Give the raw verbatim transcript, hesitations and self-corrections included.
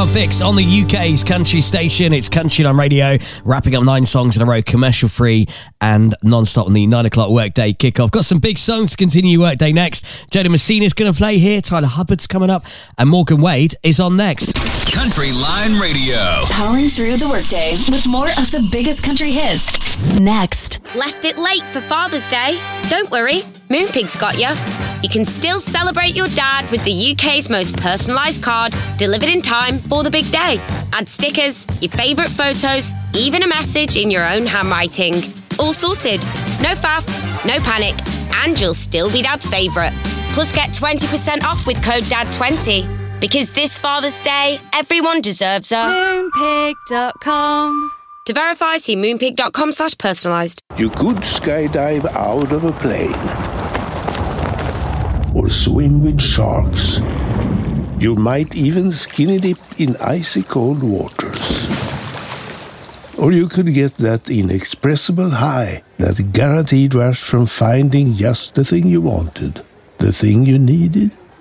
Lifestyle Fix on the U K's country station. It's Country Line Radio, wrapping up nine songs in a row, commercial free and non-stop on the nine o'clock workday kickoff. Got some big songs to continue workday next. Jody Messina's going to play here. Tyler Hubbard's coming up, and Morgan Wade is on next. Country Line Radio, powering through the workday with more of the biggest country hits. Next. Left it late for Father's Day? Don't worry, Moonpig's got you. You can still celebrate your dad with the U K's most personalised card, delivered in time for the big day. Add stickers, your favourite photos, even a message in your own handwriting. All sorted. No faff, no panic, and you'll still be Dad's favourite. Plus get twenty percent off with code D A D twenty. Because this Father's Day, everyone deserves a Moonpig dot com. To verify, see moonpig dot com slash personalised. You could skydive out of a plane. Or swim with sharks. You might even skinny dip in icy cold waters. Or you could get that inexpressible high, that guaranteed rush from finding just the thing you wanted, the thing you needed,